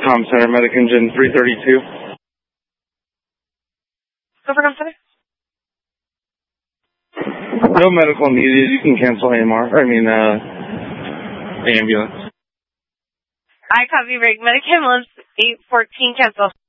Com Center, Medic Engine 332. Go for Com Center. No medical needed. You can cancel AMR. Ambulance. I copy, break. Medic ambulance 814 cancel.